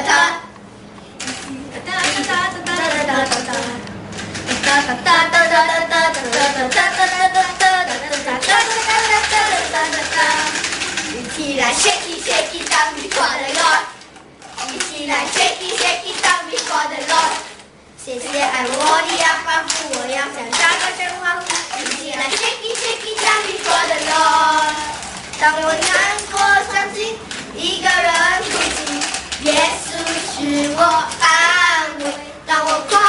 他。一起来 shake it shake it down before the Lord， 一起来 shake it shake it down before the Lord。谢谢爱我的亚凡父，我要向大高声欢呼，一起来 shake it shake it down before the Lord。当我难过伤心，一个人哭泣，耶稣是我安慰。当我